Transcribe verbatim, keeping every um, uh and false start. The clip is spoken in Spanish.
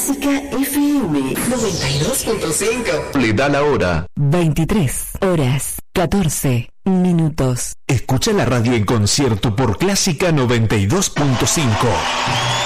Clásica F M noventa y dos punto cinco. Le da la hora. veintitrés horas, catorce minutos. Escucha la radio en concierto por Clásica noventa y dos punto cinco.